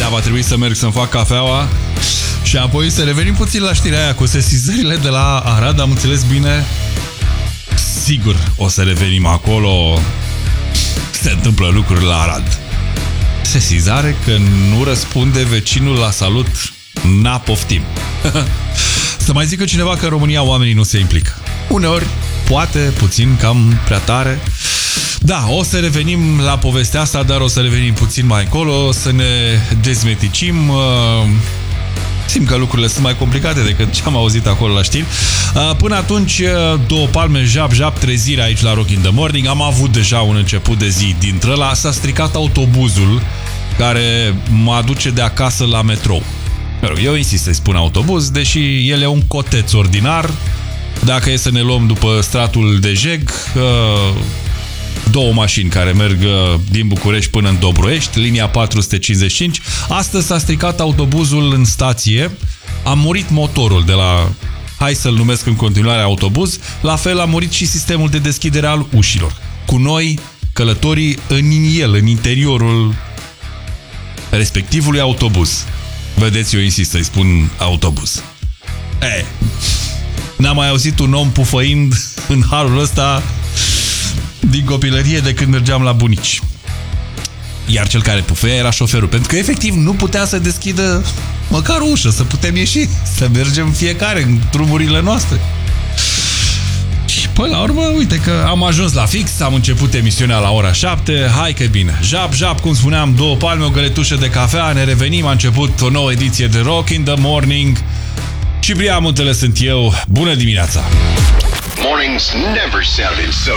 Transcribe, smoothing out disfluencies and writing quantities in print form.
Da, va trebui să merg să-mi fac cafeaua și apoi să revenim puțin la știrea aia cu sesizările de la Arad. Am înțeles bine? Sigur o să revenim acolo. Se întâmplă lucruri la Arad. Sesizare că nu răspunde vecinul la salut. N-a poftim. Să mai zică cineva că în România oamenii nu se implică. Uneori, poate, puțin, cam prea tare. Da, o să revenim la povestea asta, dar o să revenim puțin mai încolo, să ne dezmeticim. Simt că lucrurile sunt mai complicate decât ce am auzit acolo la știri. Până atunci, două palme, jap, trezire aici la Rock in the Morning. Am avut deja un început de zi dintre ăla. S-a stricat autobuzul care mă aduce de acasă la metrou. Eu insist să-i spun autobuz, deși el e un coteț ordinar. Dacă e să ne luăm după stratul de Jeg, două mașini care merg din București până în Dobroiești, linia 455. Astăzi s-a stricat autobuzul în stație, a murit motorul de la, hai să-l numesc în continuare autobuz, la fel a murit și sistemul de deschidere al ușilor. Cu noi, călătorii în el, în interiorul respectivului autobuz. Vedeți, eu insist să-i spun autobuz. N-am mai auzit un om pufăind în harul ăsta din copilărie de când mergeam la bunici. Iar cel care pufăia era șoferul, pentru că efectiv nu putea să deschidă măcar o ușă, să putem ieși, să mergem fiecare în drumurile noastre. Și până la urmă, uite că am ajuns la fix, am început emisiunea la ora 7, hai că bine. Jap, cum spuneam, două palme, o găletușă de cafea, ne revenim, a început o nouă ediție de Rock in the Morning. Ciprian Muntele sunt eu, bună dimineața! Mornings never sounded so